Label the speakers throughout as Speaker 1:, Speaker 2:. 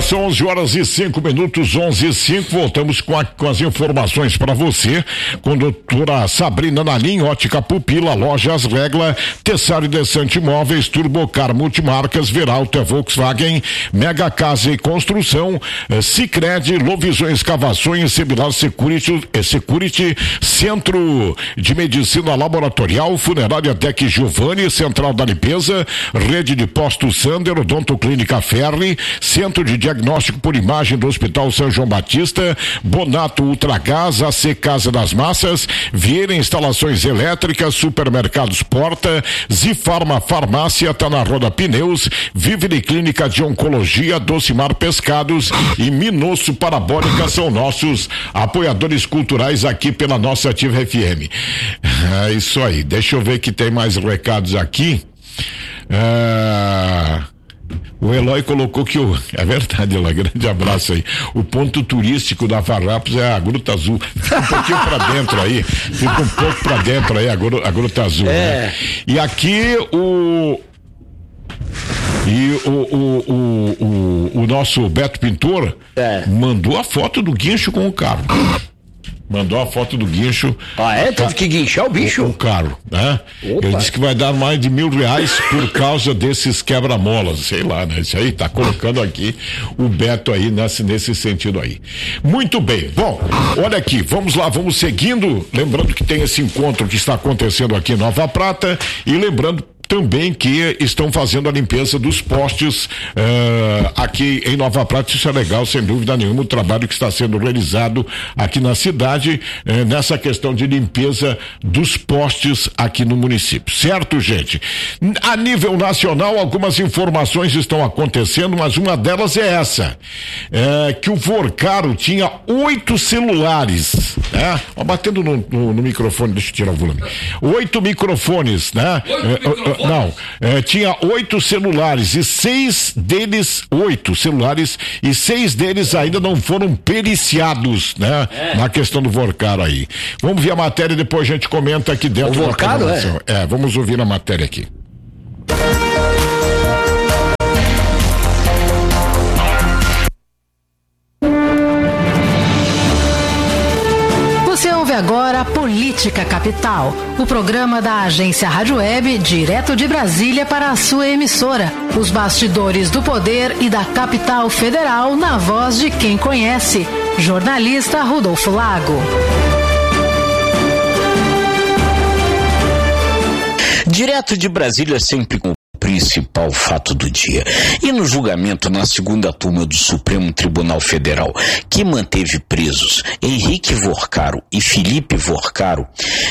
Speaker 1: São 11h05, 11h05. Voltamos com as informações para você, com a doutora Sabrina Nalim, Ótica Pupila, Lojas Regla, Tessário Descente Imóveis, Turbocar Multimarcas, Veralta Volkswagen, Mega Casa e Construção, Sicredi, Lovisão Escavações, Semilar Security, Centro de Medicina Laboratorial, Funerária Tec Giovanni, Central da Limpeza, Rede de Postos Sander, Odonto Clínica Ferri, Centro de Diagnóstico por Imagem do Hospital São João Batista, Bonato Ultragás, AC Casa das Massas, Vieira Instalações Elétricas, Supermercados Porta, Zifarma Farmácia, tá na Roda Pneus, Vivere Clínica de Oncologia, Docimar Pescados e Minosso Parabólica são nossos apoiadores culturais aqui pela nossa Ativa FM. É isso aí, deixa eu ver que tem mais recados aqui. O Eloy colocou que é verdade, Eloy, grande abraço aí. O ponto turístico da Farrapos é a Gruta Azul. Fica um pouquinho pra dentro aí, a Gruta Azul, né? E aqui o nosso Beto Pintor mandou a foto do guincho com o carro. Mandou a foto do guincho.
Speaker 2: Teve que guinchar o bicho?
Speaker 1: O carro, né? Ele disse que vai dar mais de R$1.000 por causa desses quebra-molas, sei lá, né? Isso aí, tá colocando aqui o Beto aí nesse sentido aí. Muito bem, bom, olha aqui, vamos lá, vamos seguindo, lembrando que tem esse encontro que está acontecendo aqui em Nova Prata e lembrando também que estão fazendo a limpeza dos postes aqui em Nova Prata. Isso é legal, sem dúvida nenhuma, o trabalho que está sendo realizado aqui na cidade, nessa questão de limpeza dos postes aqui no município, certo, gente? A nível nacional, algumas informações estão acontecendo, mas uma delas é essa, que o Vorcaro tinha 8 celulares, né? Batendo no microfone, deixa eu tirar o volume, 8 microfones, né? Tinha 8 celulares e 6 deles, 8 celulares e 6 deles ainda não foram periciados, né? Na questão do Vorcaro aí. Vamos ver a matéria e depois a gente comenta aqui dentro.
Speaker 2: O Vorcaro,
Speaker 1: vamos ouvir a matéria aqui.
Speaker 3: Você ouve agora Política Capital, o programa da agência Rádio Web, direto de Brasília para a sua emissora. Os bastidores do poder e da capital federal na voz de quem conhece. Jornalista Rodolfo Lago.
Speaker 4: Direto de Brasília, sempre com principal fato do dia. E no julgamento na segunda turma do Supremo Tribunal Federal, que manteve presos Henrique Vorcaro e Felipe Vorcaro,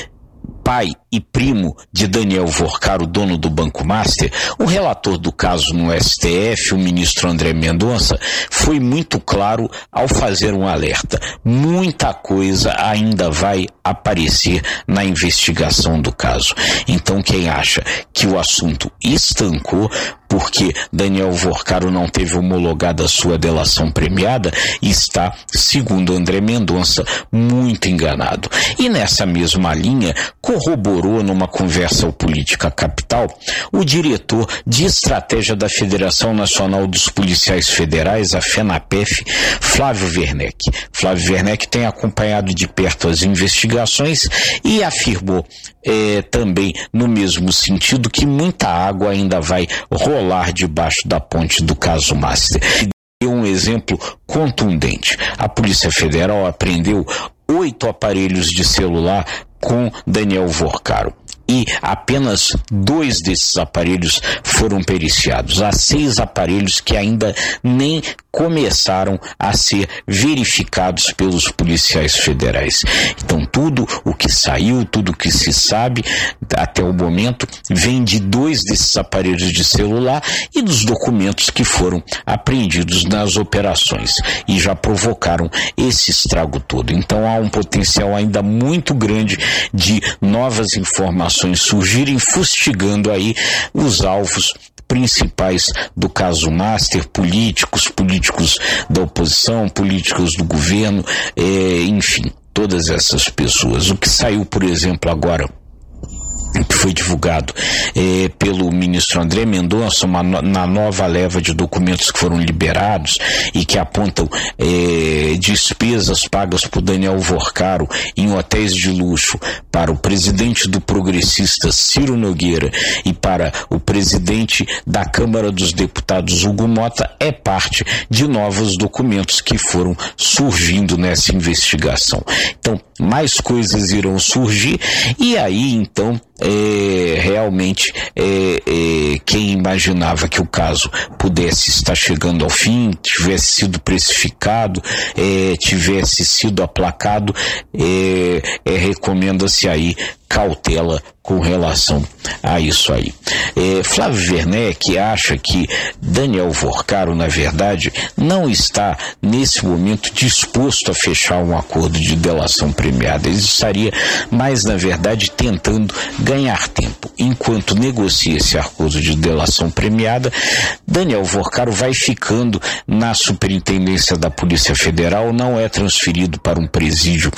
Speaker 4: pai e primo de Daniel Vorcaro, dono do Banco Master, o relator do caso no STF, o ministro André Mendonça, foi muito claro ao fazer um alerta. Muita coisa ainda vai aparecer na investigação do caso. Então, quem acha que o assunto estancou porque Daniel Vorcaro não teve homologada a sua delação premiada, está, segundo André Mendonça, muito enganado. E nessa mesma linha, corroborou numa conversa ao Política Capital o diretor de estratégia da Federação Nacional dos Policiais Federais, a FENAPEF, Flávio Werneck. Flávio Werneck tem acompanhado de perto as investigações e afirmou também no mesmo sentido que muita água ainda vai rolar debaixo da ponte do caso Master. Deu um exemplo contundente. A Polícia Federal apreendeu 8 aparelhos de celular com Daniel Vorcaro. E apenas 2 desses aparelhos foram periciados. Há 6 aparelhos que ainda nem começaram a ser verificados pelos policiais federais. Então tudo o que saiu, tudo o que se sabe até o momento vem de 2 desses aparelhos de celular e dos documentos que foram apreendidos nas operações e já provocaram esse estrago todo. Então há um potencial ainda muito grande de novas informações surgirem, fustigando aí os alvos principais do caso Master, políticos da oposição, políticos do governo, enfim, todas essas pessoas. O que saiu, por exemplo, agora que foi divulgado pelo ministro André Mendonça, na nova leva de documentos que foram liberados e que apontam despesas pagas por Daniel Vorcaro em hotéis de luxo para o presidente do Progressista, Ciro Nogueira, e para o presidente da Câmara dos Deputados, Hugo Mota, é parte de novos documentos que foram surgindo nessa investigação. Então, mais coisas irão surgir e aí, então, realmente quem imaginava que o caso pudesse estar chegando ao fim, tivesse sido precificado, tivesse sido aplacado, recomenda-se aí cautela com relação a isso aí. Flávio Werneck acha que Daniel Vorcaro, na verdade, não está nesse momento disposto a fechar um acordo de delação premiada. Ele estaria mais, na verdade, tentando ganhar tempo. Enquanto negocia esse acordo de delação premiada, Daniel Vorcaro vai ficando na Superintendência da Polícia Federal, não é transferido para um presídio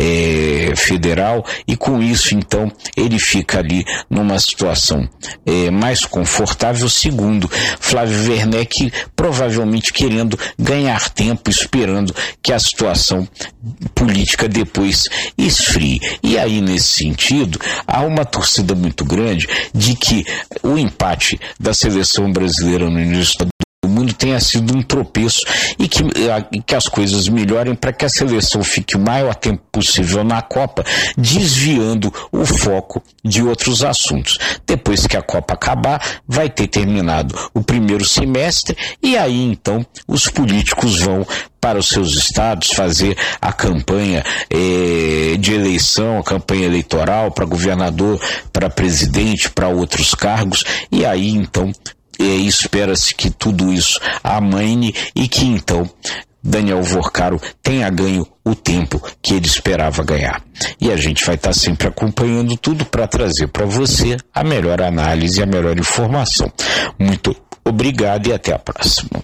Speaker 4: federal e com isso, então, ele fica ali numa situação mais confortável, segundo Flávio Werneck, provavelmente querendo ganhar tempo, esperando que a situação política depois esfrie. E aí, nesse sentido, há uma torcida muito grande de que o empate da seleção brasileira no início do mundo tenha sido um tropeço e que as coisas melhorem para que a seleção fique o maior tempo possível na Copa, desviando o foco de outros assuntos. Depois que a Copa acabar, vai ter terminado o primeiro semestre e aí então os políticos vão para os seus estados fazer a campanha de eleição, a campanha eleitoral para governador, para presidente, para outros cargos e aí então espera-se que tudo isso amaine e que então Daniel Vorcaro tenha ganho o tempo que ele esperava ganhar. E a gente vai estar sempre acompanhando tudo para trazer para você a melhor análise e a melhor informação. Muito obrigado e até a próxima.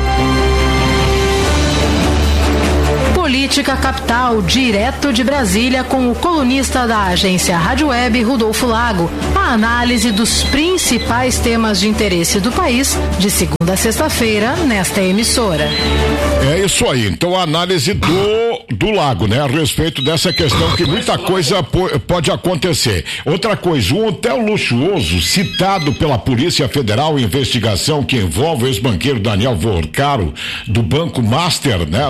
Speaker 3: Política Capital, direto de Brasília, com o colunista da agência Rádio Web, Rodolfo Lago. A análise dos principais temas de interesse do país, de segunda a sexta-feira, nesta emissora.
Speaker 1: É isso aí, então a análise do Lago, né, a respeito dessa questão que muita coisa pode acontecer. Outra coisa, um hotel luxuoso citado pela Polícia Federal em investigação que envolve o ex-banqueiro Daniel Vorcaro do Banco Master, né,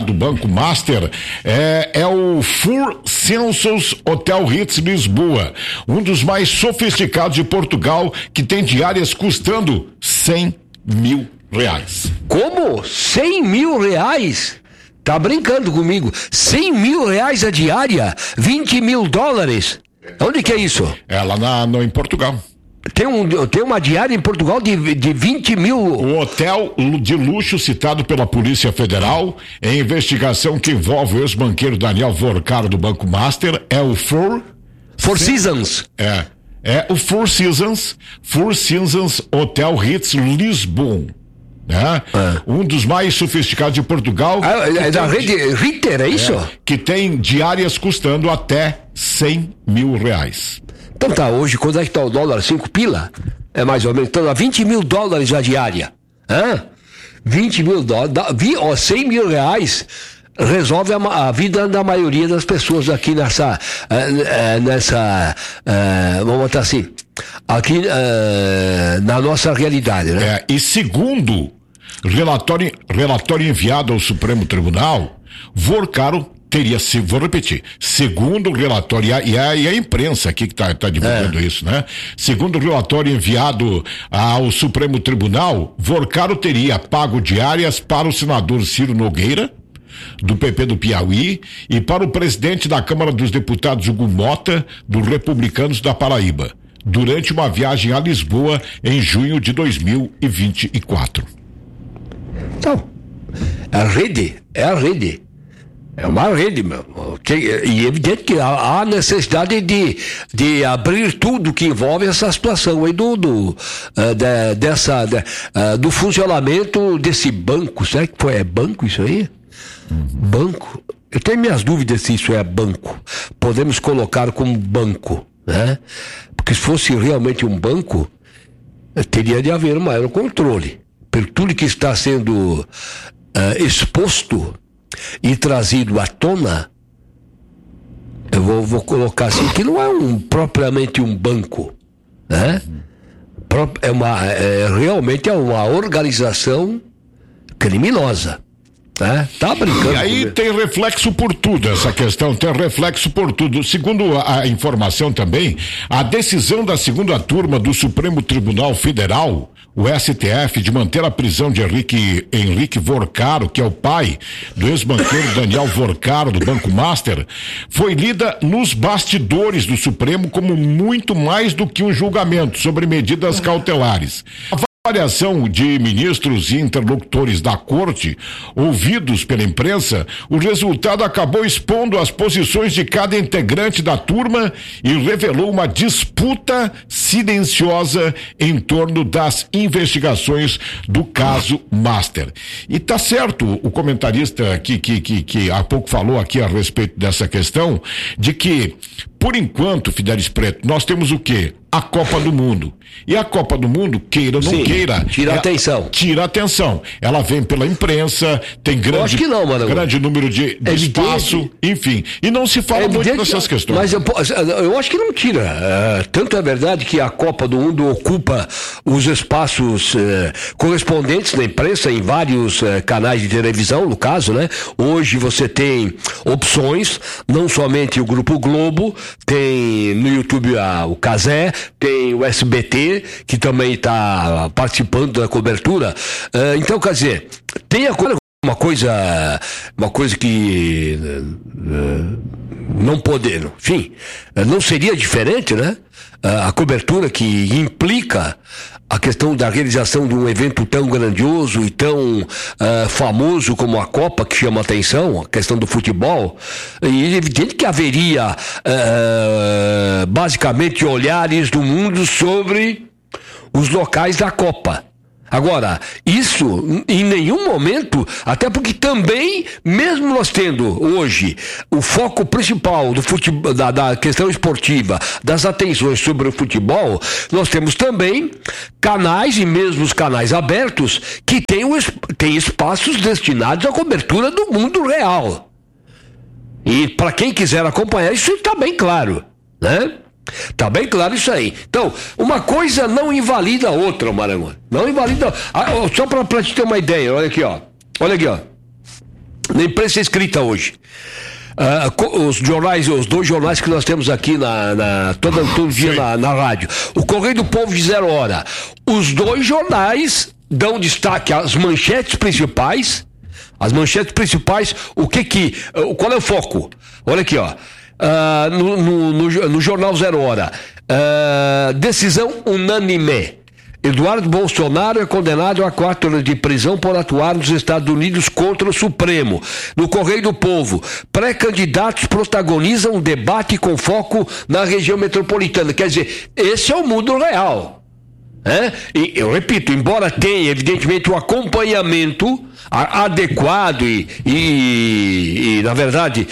Speaker 1: é o Four Seasons Hotel Ritz Lisboa, um dos mais sofisticados de Portugal, que tem diárias custando R$100 mil.
Speaker 2: Como? R$100 mil? Tá brincando comigo? R$100 mil a diária? $20 mil? Onde que é isso?
Speaker 1: É lá em Portugal.
Speaker 2: Tem uma diária em Portugal de 20 mil.
Speaker 1: O hotel de luxo citado pela Polícia Federal em investigação que envolve o ex-banqueiro Daniel Vorcaro do Banco Master é o Four
Speaker 2: Seasons.
Speaker 1: É o Four Seasons Hotel Ritz Lisboa. Né? Um dos mais sofisticados de Portugal.
Speaker 2: É da rede Ritter, é isso?
Speaker 1: Que tem diárias custando até R$100 mil.
Speaker 2: Então tá, hoje quando é que tá o dólar? 5 pila? É mais ou menos, então dá $20 mil a diária. 20 mil dólares, R$100 mil resolve a vida da maioria das pessoas aqui nessa vamos botar assim, aqui na nossa realidade, né?
Speaker 1: E segundo relatório enviado ao Supremo Tribunal, Vorcaro teria, vou repetir, segundo o relatório, e a imprensa aqui que está divulgando isso, né? Segundo o relatório enviado ao Supremo Tribunal, Vorcaro teria pago diárias para o senador Ciro Nogueira, do PP do Piauí, e para o presidente da Câmara dos Deputados, Hugo Mota, dos Republicanos da Paraíba, durante uma viagem a Lisboa em junho de 2024.
Speaker 2: Então, a rede. É uma rede, meu. E é evidente que há necessidade de abrir tudo que envolve essa situação aí do funcionamento desse banco. Será que é banco isso aí? Banco? Eu tenho minhas dúvidas se isso é banco. Podemos colocar como banco, né? Porque se fosse realmente um banco, teria de haver um maior controle. Por tudo que está sendo exposto e trazido à tona, eu vou colocar assim, que não é propriamente um banco, né? Realmente é uma organização criminosa. Tá brincando.
Speaker 1: E aí tem reflexo por tudo, essa questão, tem reflexo por tudo. Segundo a informação também, a decisão da segunda turma do Supremo Tribunal Federal, o STF, de manter a prisão de Henrique Vorcaro, que é o pai do ex-banqueiro Daniel Vorcaro, do Banco Master, foi lida nos bastidores do Supremo como muito mais do que um julgamento sobre medidas cautelares. A avaliação de ministros e interlocutores da corte, ouvidos pela imprensa, o resultado acabou expondo as posições de cada integrante da turma e revelou uma disputa silenciosa em torno das investigações do caso Master. E tá certo o comentarista que há pouco falou aqui a respeito dessa questão, de que, por enquanto, Fidelis Preto, nós temos o quê? A Copa do Mundo. E a Copa do Mundo, queira ou não queira...
Speaker 2: Tira atenção.
Speaker 1: Tira atenção. Ela vem pela imprensa, tem grande número de espaço, enfim. E não se fala muito dessas questões.
Speaker 2: Mas eu acho que não tira. Tanto é verdade que a Copa do Mundo ocupa os espaços correspondentes na imprensa, em vários canais de televisão, no caso, né? Hoje você tem opções, não somente o Grupo Globo, tem no YouTube o Cazé, tem o SBT, que também está participando da cobertura. Então, quer dizer, tem uma coisa que não poder, enfim, não seria diferente, né? A cobertura que implica a questão da realização de um evento tão grandioso e tão famoso como a Copa, que chama a atenção, a questão do futebol, e é evidente que haveria basicamente olhares do mundo sobre os locais da Copa. Agora, isso em nenhum momento, até porque também, mesmo nós tendo hoje o foco principal do futebol, da questão esportiva, das atenções sobre o futebol, nós temos também canais, e mesmo os canais abertos, que têm espaços destinados à cobertura do mundo real. E para quem quiser acompanhar, isso está bem claro, né? Tá bem claro isso aí. Então, uma coisa não invalida a outra, Maranhão. Não invalida. Só para te ter uma ideia, olha aqui, ó. Na imprensa escrita hoje. Os dois jornais que nós temos aqui todo dia na rádio. O Correio do Povo de 0 hora. Os dois jornais dão destaque às manchetes principais. As manchetes principais, qual é o foco? Olha aqui, ó. No jornal 0 hora, decisão unânime. Eduardo Bolsonaro é condenado a 4 anos de prisão por atuar nos Estados Unidos contra o Supremo. No Correio do Povo, pré-candidatos protagonizam um debate com foco na região metropolitana. Quer dizer, esse é o mundo real. E eu repito, embora tenha evidentemente o acompanhamento adequado e na verdade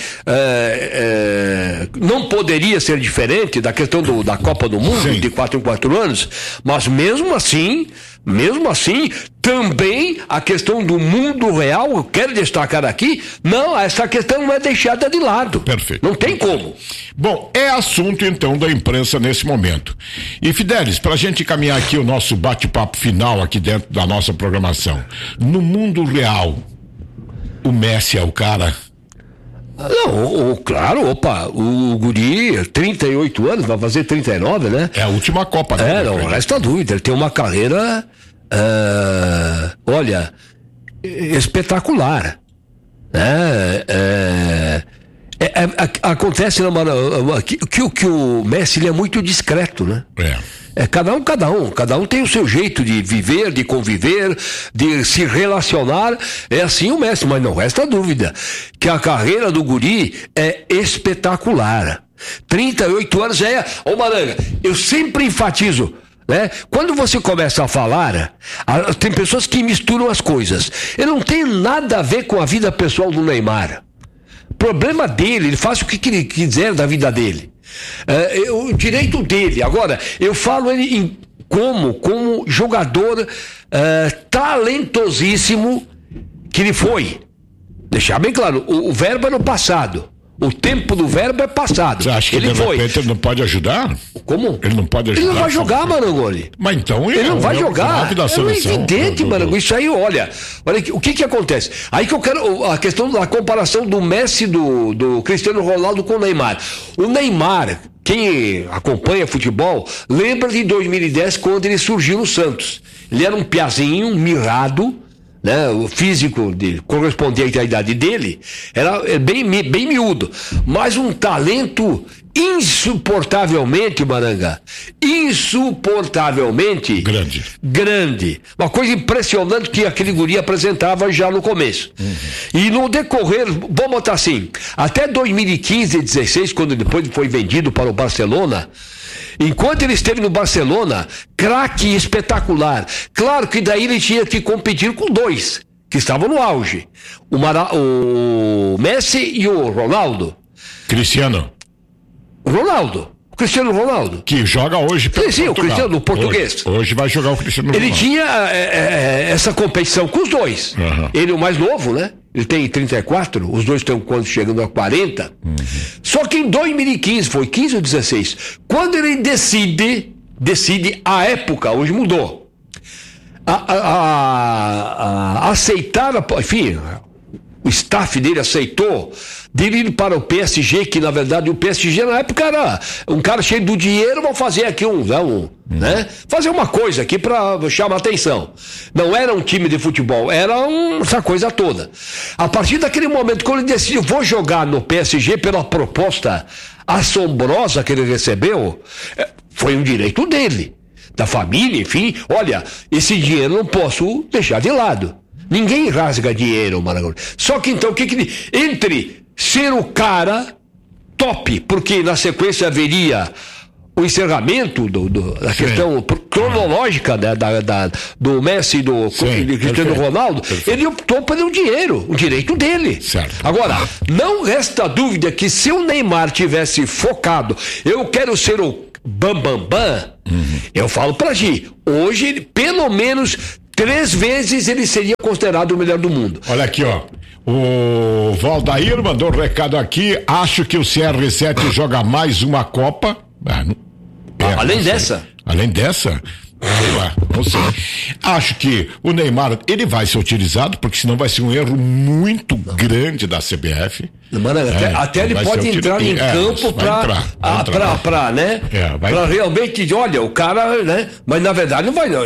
Speaker 2: não poderia ser diferente da questão da Copa do Mundo. Sim. De 4 em 4 anos, mas mesmo assim também a questão do mundo real, eu quero destacar aqui, essa questão não é deixada de lado.
Speaker 1: Perfeito.
Speaker 2: Não tem como.
Speaker 1: Bom, é assunto então da imprensa nesse momento. E Fidelis, pra gente caminhar aqui o nosso bate-papo final aqui dentro da nossa programação, no mundo real, o Messi é o cara?
Speaker 2: Não, claro, o guri, 38 anos, vai fazer 39, né?
Speaker 1: É a última Copa, né?
Speaker 2: Não resta dúvida, ele tem uma carreira, olha, espetacular. Acontece que o Messi, ele é muito discreto, né? Cada um tem o seu jeito de viver, de conviver, de se relacionar. É assim o Messi, mas não resta dúvida que a carreira do guri é espetacular. 38 anos Maranga, eu sempre enfatizo, né? Quando você começa a falar, tem pessoas que misturam as coisas. Eu não tenho nada a ver com a vida pessoal do Neymar. Problema dele, ele faz o que ele quiser da vida dele. O direito dele. Agora, eu falo ele como jogador talentosíssimo que ele foi. Deixar bem claro, o verbo é no passado. O tempo do verbo é passado.
Speaker 1: Você acha que
Speaker 2: ele
Speaker 1: de repente ele não pode ajudar?
Speaker 2: Como?
Speaker 1: Ele não pode ajudar?
Speaker 2: Ele não vai jogar, Marangoni.
Speaker 1: Mas então
Speaker 2: ele não vai jogar.
Speaker 1: É
Speaker 2: evidente, Marangoni. Isso aí, olha o que acontece. Aí que eu quero a questão da comparação do Messi do Cristiano Ronaldo com o Neymar. O Neymar, quem acompanha futebol, lembra de 2010 quando ele surgiu no Santos. Ele era um piazinho, mirrado, né? O físico dele correspondia à idade dele, era bem miúdo, mas um talento insuportavelmente, Maranga, grande, uma coisa impressionante que aquele guri apresentava já no começo. E no decorrer, vamos botar assim, até 2015 e 2016, quando depois foi vendido para o Barcelona, enquanto ele esteve no Barcelona, craque espetacular. Claro que daí ele tinha que competir com dois que estavam no auge, o Messi e o Ronaldo.
Speaker 1: Cristiano Ronaldo. Que joga hoje pelo Portugal.
Speaker 2: O Cristiano, o português.
Speaker 1: Hoje vai jogar o Cristiano Ronaldo.
Speaker 2: Ele tinha essa competição com os dois. Ele é o mais novo, né? Ele tem 34, os dois estão chegando a 40. Só que em 2015, foi 15 ou 16, quando ele decide a época, hoje mudou, aceitar, enfim, o staff dele aceitou dele ir para o PSG, que na verdade o PSG na época era um cara cheio do dinheiro, vou fazer aqui né? Fazer uma coisa aqui para chamar atenção. Não era um time de futebol, era essa coisa toda. A partir daquele momento, quando ele decidiu, vou jogar no PSG pela proposta assombrosa que ele recebeu, foi um direito dele, da família, enfim. Olha, esse dinheiro não posso deixar de lado. Ninguém rasga dinheiro, Marangoni. Só que então, entre ser o cara top, porque na sequência haveria o encerramento da questão cronológica do Messi e do Cristiano Ronaldo, ele optou pelo dinheiro, o direito dele.
Speaker 1: Certo.
Speaker 2: Agora, não resta dúvida que se o Neymar tivesse focado, eu quero ser o bambambam, eu falo pra ti, hoje ele, pelo menos 3 vezes ele seria considerado o melhor do mundo.
Speaker 1: Olha aqui, ó. O Valdair mandou um recado aqui. Acho que o CR7 joga mais uma Copa.
Speaker 2: Além dessa?
Speaker 1: Além dessa? Não sei. Acho que o Neymar, ele vai ser utilizado, porque senão vai ser um erro muito grande da CBF.
Speaker 2: Mano, até ele pode entrar em campo pra realmente, olha, o cara, né? Mas na verdade não vai, não.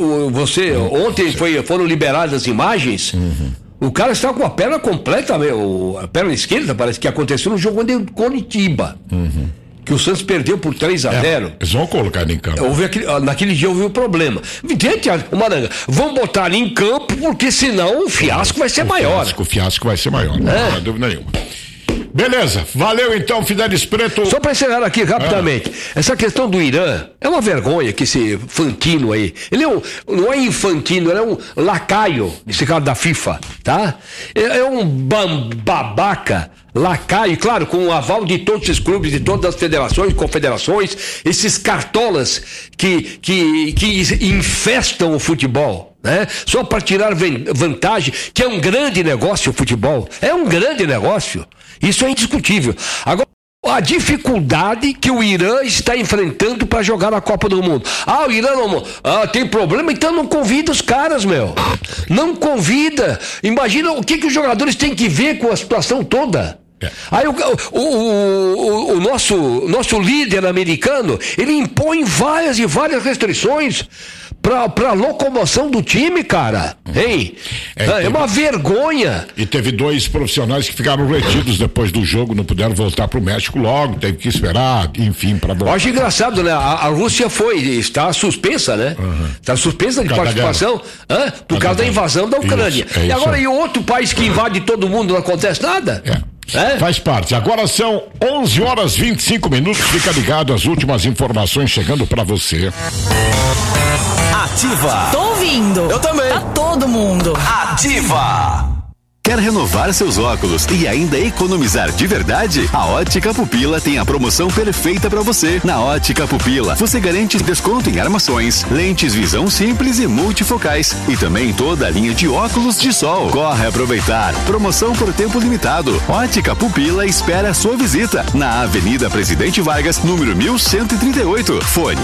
Speaker 2: Ontem foram liberadas as imagens. O cara está com a perna completa, a perna esquerda, parece que aconteceu no jogo de Coritiba. Que o Santos perdeu por 3-0.
Speaker 1: Eles vão colocar ele em campo.
Speaker 2: Naquele dia houve um problema. Evidente, Maranga, vão botar ele em campo, porque senão o fiasco vai ser maior.
Speaker 1: O fiasco vai ser maior, não há dúvida nenhuma. Beleza, valeu então, Fidelis Preto.
Speaker 2: Só para encerrar aqui rapidamente, essa questão do Irã é uma vergonha que esse Infantino aí, ele não é Infantino, ele é um lacaio, esse cara da FIFA, tá? É um babaca, lacaio, claro, com o aval de todos esses clubes, de todas as federações, confederações, esses cartolas que infestam o futebol, né? Só para tirar vantagem, que é um grande negócio o futebol, é um grande negócio, isso é indiscutível. Agora, a dificuldade que o Irã está enfrentando para jogar a Copa do Mundo. O Irã não tem problema, então não convida os caras, meu. Não convida. Imagina o que os jogadores têm que ver com a situação toda. Aí o nosso líder americano, ele impõe várias e várias restrições pra locomoção do time, cara. Hein? É uma vergonha.
Speaker 1: E teve 2 profissionais que ficaram retidos depois do jogo, não puderam voltar pro México logo, teve que esperar, enfim, pra voltar.
Speaker 2: Eu acho engraçado, né? A Rússia está suspensa, né? Está suspensa de participação por causa da invasão da Ucrânia. E agora, e o outro país que invade todo mundo, não acontece nada?
Speaker 1: Faz parte. Agora são 11h25. Fica ligado, as últimas informações chegando pra você.
Speaker 5: Ativa.
Speaker 6: Tô ouvindo.
Speaker 5: Eu também.
Speaker 6: Tá todo mundo.
Speaker 5: Ativa. Quer renovar seus óculos e ainda economizar de verdade? A Ótica Pupila tem a promoção perfeita para você. Na Ótica Pupila, você garante desconto em armações, lentes visão simples e multifocais e também toda a linha de óculos de sol. Corre aproveitar. Promoção por tempo limitado. Ótica Pupila espera a sua visita na Avenida Presidente Vargas, número 1138. Fone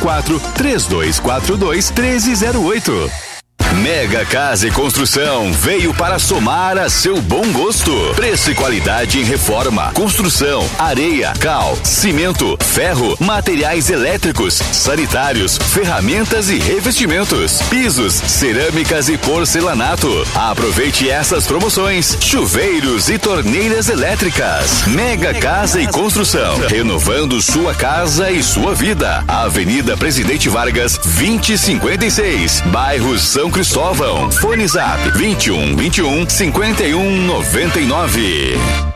Speaker 5: 54-3242-1308. Mega Casa e Construção veio para somar a seu bom gosto. Preço e qualidade em reforma, construção, areia, cal, cimento, ferro, materiais elétricos, sanitários, ferramentas e revestimentos, pisos, cerâmicas e porcelanato. Aproveite essas promoções: chuveiros e torneiras elétricas. Mega Casa e Construção, renovando sua casa e sua vida. Avenida Presidente Vargas, 2056, bairro São Cristóvão. Fone Zap 21 21 51 99.